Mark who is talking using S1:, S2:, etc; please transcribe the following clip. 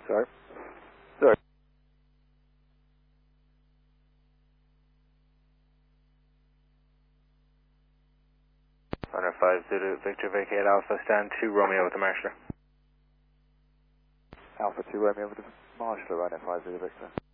S1: Sorry? Sorry. Runner 5 Zulu, Victor vacate Alpha, stand 2 Romeo with the marshaller.
S2: Alpha 2 Romeo with the marshaller, runner 5 Zulu Victor.